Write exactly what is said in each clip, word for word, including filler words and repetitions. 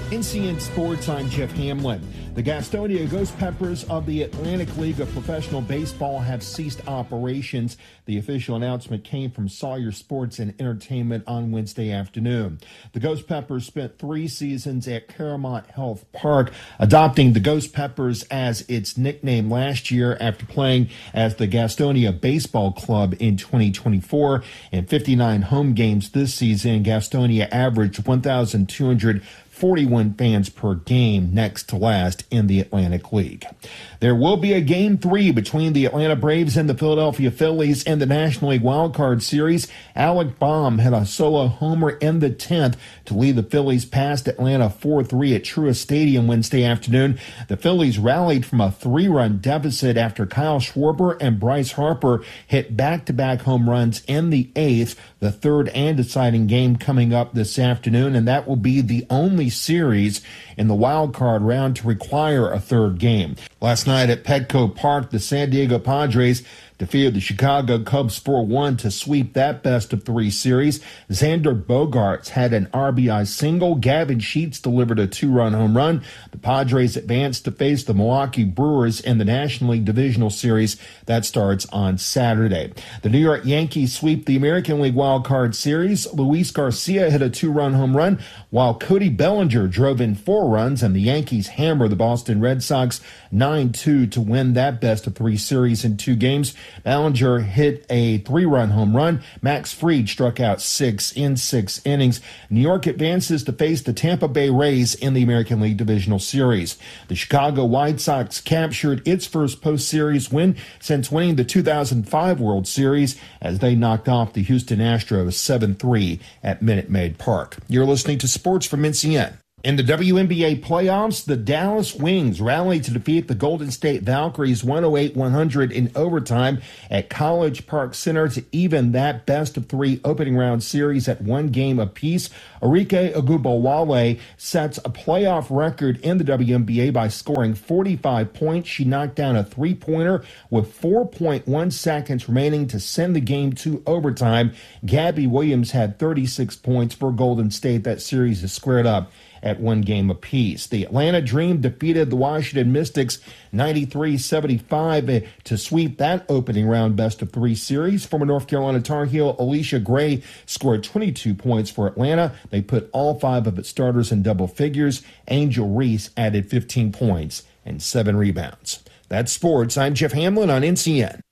N C N Sports, I'm Jeff Hamlin. The Gastonia Ghost Peppers of the Atlantic League of Professional Baseball have ceased operations. The official announcement came from Sawyer Sports and Entertainment on Wednesday afternoon. The Ghost Peppers spent three seasons at Caramount Health Park, adopting the Ghost Peppers as its nickname last year after playing as the Gastonia Baseball Club in twenty twenty-four. In fifty-nine home games this season, Gastonia averaged one thousand two hundred forty-one fans per game, next to last in the Atlantic League. There will be a game three between the Atlanta Braves and the Philadelphia Phillies in the National League Wildcard Series. Alec Baum had a solo homer in the tenth to lead the Phillies past Atlanta four three at Truist Stadium Wednesday afternoon. The Phillies rallied from a three-run deficit after Kyle Schwarber and Bryce Harper hit back-to-back home runs in the eighth, the third and deciding game coming up this afternoon, and that will be the only series in the wild card round to require a third game. Last night at Petco Park, the San Diego Padres defeated the Chicago Cubs four one to sweep that best-of-three series. Xander Bogaerts had an R B I single. Gavin Sheets delivered a two-run home run. The Padres advanced to face the Milwaukee Brewers in the National League Divisional Series. That starts on Saturday. The New York Yankees sweep the American League Wild Card Series. Luis Garcia hit a two-run home run, while Cody Bellinger drove in four runs, and the Yankees hammer the Boston Red Sox nine two to win that best-of-three series in two games. Bellinger hit a three-run home run. Max Fried struck out six in six innings. New York advances to face the Tampa Bay Rays in the American League Divisional Series. The Chicago White Sox captured its first post-series win since winning the two thousand five World Series as they knocked off the Houston Astros seven three at Minute Maid Park. You're listening to Sports from N C N. In the W N B A playoffs, the Dallas Wings rallied to defeat the Golden State Valkyries one oh eight one hundred in overtime at College Park Center to even that best-of-three opening round series at one game apiece. Arike Ogunbowale sets a playoff record in the W N B A by scoring forty-five points. She knocked down a three-pointer with four point one seconds remaining to send the game to overtime. Gabby Williams had thirty-six points for Golden State. That series is squared up at one game apiece. The Atlanta Dream defeated the Washington Mystics ninety-three seventy-five to sweep that opening round best-of-three series. Former North Carolina Tar Heel Alicia Gray scored twenty-two points for Atlanta. They put all five of its starters in double figures. Angel Reese added fifteen points and seven rebounds. That's sports. I'm Jeff Hamlin on N C N.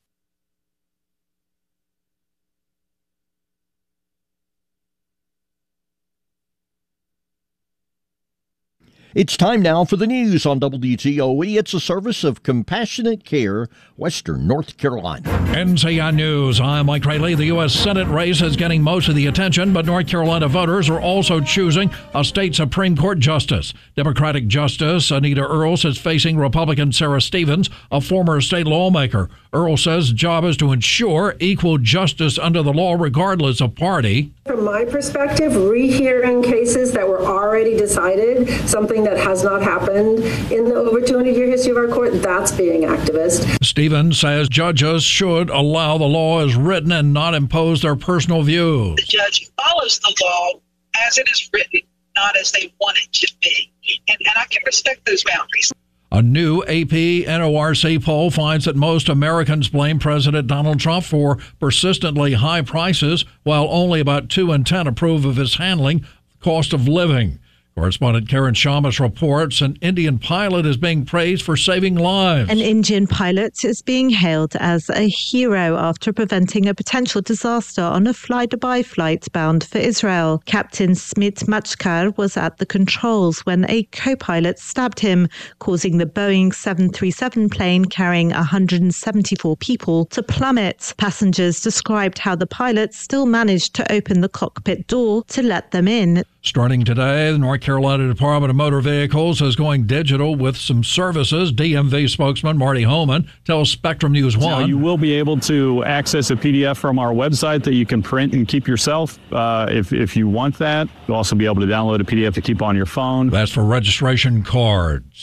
It's time now for the news on W D T O E. It's a service of Compassionate Care, Western North Carolina. N C N News, I'm Mike Rayleigh. The U S Senate race is getting most of the attention, but North Carolina voters are also choosing a state Supreme Court justice. Democratic Justice Anita Earls is facing Republican Sarah Stevens, a former state lawmaker. Earls says the job is to ensure equal justice under the law regardless of party. From my perspective, rehearing cases that were already decided, something that has not happened in the over two hundred year history of our court, that's being activist. Stevens says judges should allow the law as written and not impose their personal views. The judge follows the law as it is written, not as they want it to be. And, and I can respect those boundaries. A new A P N O R C poll finds that most Americans blame President Donald Trump for persistently high prices, while only about two in ten approve of his handling cost of living. Correspondent Karen Shamas reports an Indian pilot is being praised for saving lives. An Indian pilot is being hailed as a hero after preventing a potential disaster on a fly-Dubai flight bound for Israel. Captain Smit Machkar was at the controls when a co-pilot stabbed him, causing the Boeing seven thirty-seven plane carrying one hundred seventy-four people to plummet. Passengers described how the pilot still managed to open the cockpit door to let them in. Starting today, the North Carolina Department of Motor Vehicles is going digital with some services. D M V spokesman Marty Holman tells Spectrum News one. Now, you will be able to access a P D F from our website that you can print and keep yourself uh, if, if you want that. You'll also be able to download a P D F to keep on your phone. That's for registration cards.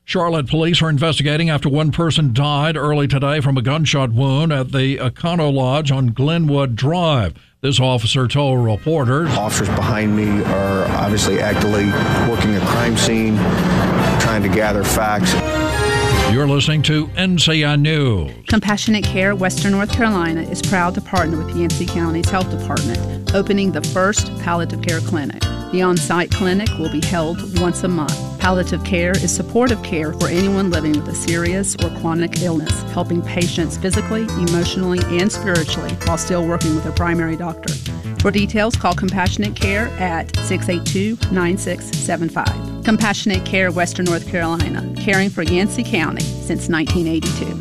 Charlotte police are investigating after one person died early today from a gunshot wound at the Econo Lodge on Glenwood Drive. This officer told reporters, "Officers behind me are obviously actively working a crime scene, trying to gather facts." You're listening to N C I News. Compassionate Care Western North Carolina is proud to partner with Yancey County's Health Department, opening the first palliative care clinic. The on-site clinic will be held once a month. Palliative care is supportive care for anyone living with a serious or chronic illness, helping patients physically, emotionally, and spiritually while still working with a primary doctor. For details, call Compassionate Care at six eight two, nine six seven five. Compassionate Care Western North Carolina, caring for Yancey County since nineteen eighty-two.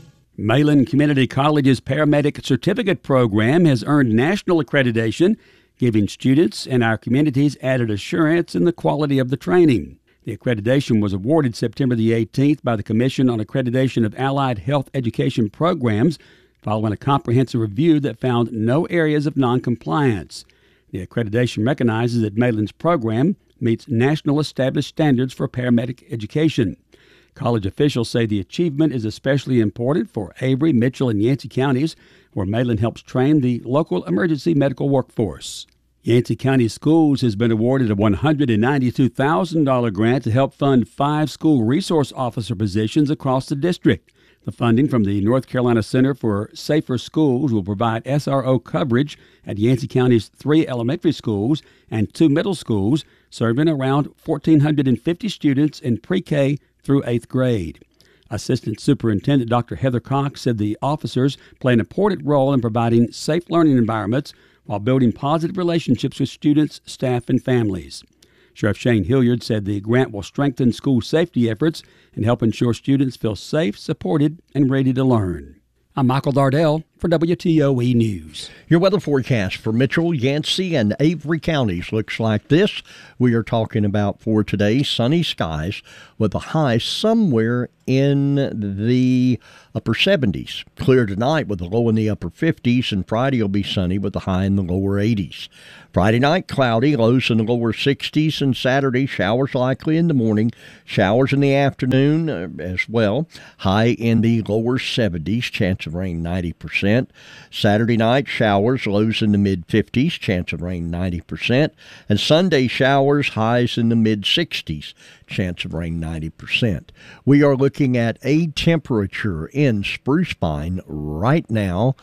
Malin Community College's Paramedic Certificate Program has earned national accreditation, giving students and our communities added assurance in the quality of the training. The accreditation was awarded September the eighteenth by the Commission on Accreditation of Allied Health Education Programs, following a comprehensive review that found no areas of noncompliance. The accreditation recognizes that Malin's program meets national established standards for paramedic education. College officials say the achievement is especially important for Avery, Mitchell, and Yancey counties, where Malin helps train the local emergency medical workforce. Yancey County Schools has been awarded a one hundred ninety-two thousand dollars grant to help fund five school resource officer positions across the district. The funding from the North Carolina Center for Safer Schools will provide S R O coverage at Yancey County's three elementary schools and two middle schools, serving around one thousand four hundred fifty students in pre-K through eighth grade. Assistant Superintendent Doctor Heather Cox said the officers play an important role in providing safe learning environments while building positive relationships with students, staff, and families. Sheriff Shane Hilliard said the grant will strengthen school safety efforts and help ensure students feel safe, supported, and ready to learn. I'm Michael Dardell for W T O E News. Your weather forecast for Mitchell, Yancey, and Avery counties looks like this. We are talking about for today sunny skies with a high somewhere in the upper seventies. Clear tonight with a low in the upper fifties, and Friday will be sunny with a high in the lower eighties. Friday night cloudy, lows in the lower sixties, and Saturday showers likely in the morning, showers in the afternoon uh, as well. High in the lower seventies, chance of rain ninety percent. Saturday night showers, lows in the mid-fifties, chance of rain ninety percent. And Sunday showers, highs in the mid-sixties, chance of rain ninety percent. We are looking at a temperature in Spruce Pine right now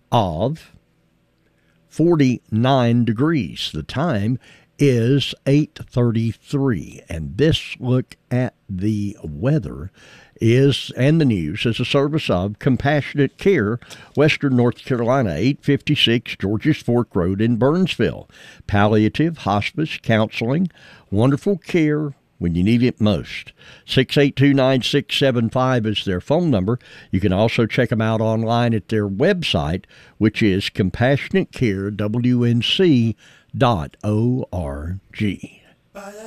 of forty-nine degrees. The time is eight thirty-three, and this look at the weather is and the news is a service of Compassionate Care, Western North Carolina, eight fifty-six Georges Fork Road in Burnsville. Palliative, hospice, counseling, wonderful care when you need it most. six eight two, nine six seven five is their phone number. You can also check them out online at their website, which is compassionate care w n c dot org.